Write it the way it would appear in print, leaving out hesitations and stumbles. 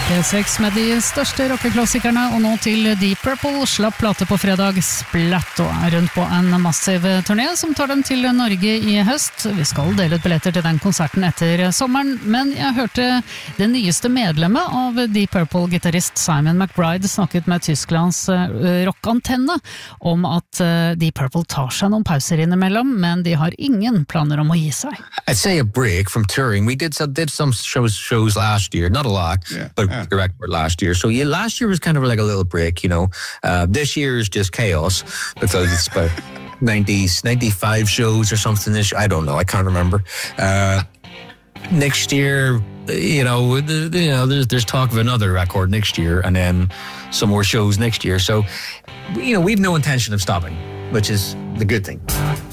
P6 med de største rockeklassikerne, og nå til Deep Purple. Slapp plate på fredag, Splatt, og er rundt på en massiv turné som tar dem til Norge i høst. Vi skal dele ut billetter til den konserten etter sommeren, men jeg hørte det nyeste medlemmet av Deep Purple, gitarist Simon McBride, snakket med Tysklands rockantenne om at Deep Purple tar seg noen pauser innimellom, men de har ingen planer om å gi seg. I'd say a break from touring. We did some shows last year, not a lot, but direct last year. So last year was kind of like a little break, you know. This year is just chaos because it's about 95 shows or something. I don't know. I can't remember. Next year, there's talk of another record next year, and then some more shows next year. So, we've no intention of stopping, which is the good thing.